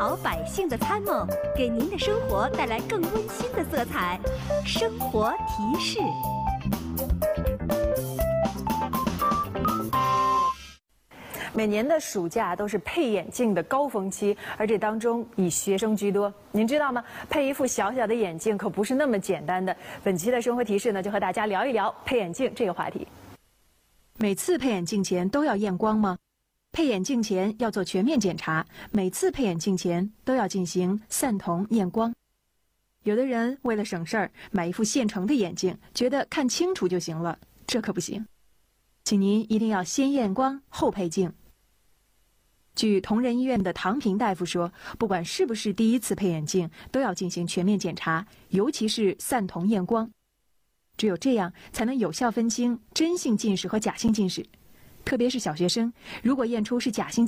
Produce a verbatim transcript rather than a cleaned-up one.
好百姓的参谋，给您的生活带来更温馨的色彩。生活提示。 每年的暑假都是配眼镜的高峰期，而这当中以学生居多。您知道吗？配一副小小的眼镜可不是那么简单的。本期的生活提示呢，就和大家聊一聊配眼镜这个话题。每次配眼镜前都要验光吗？配眼镜前要做全面检查，每次配眼镜前都要进行散瞳验光。有的人为了省事儿，买一副现成的眼镜，觉得看清楚就行了，这可不行。请您一定要先验光后配镜。据同仁医院的唐平大夫说，不管是不是第一次配眼镜，都要进行全面检查，尤其是散瞳验光。只有这样，才能有效分清真性近视和假性近视。特别是小学生，如果验出是假性